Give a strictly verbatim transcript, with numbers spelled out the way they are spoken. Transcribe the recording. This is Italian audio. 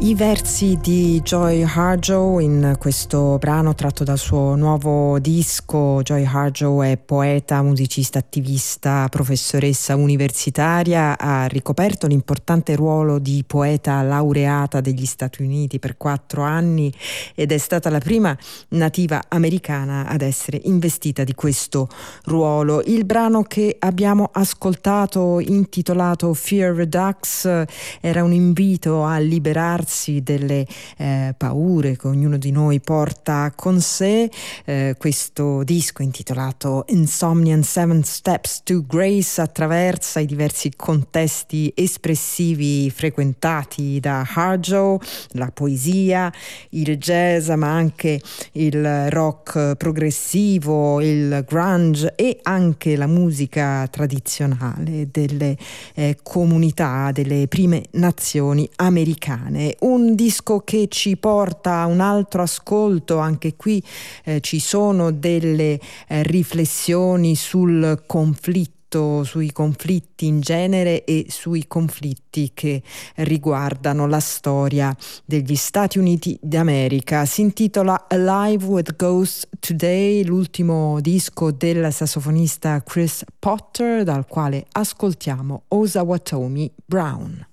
I versi di Joy Harjo in questo brano tratto dal suo nuovo disco. Joy Harjo è poeta, musicista, attivista, professoressa universitaria, ha ricoperto l'importante ruolo di poeta laureata degli Stati Uniti per quattro anni ed è stata la prima nativa americana ad essere investita di questo ruolo. Il brano che abbiamo ascoltato, intitolato Fear Redux, era un invito a liberarsi delle eh, paure che ognuno di noi porta con sé. Eh, questo disco intitolato Insomnia and Seven Steps to Grace attraversa i diversi contesti espressivi frequentati da Harjo, la poesia, il jazz, ma anche il rock progressivo, il grunge e anche la musica tradizionale delle eh, comunità delle prime nazioni americane. Un disco che ci porta a un altro ascolto. Anche qui eh, ci sono delle eh, riflessioni sul conflitto, sui conflitti in genere e sui conflitti che riguardano la storia degli Stati Uniti d'America. Si intitola Alive with Ghosts Today, l'ultimo disco del sassofonista Chris Potter, dal quale ascoltiamo Osawatomi Brown.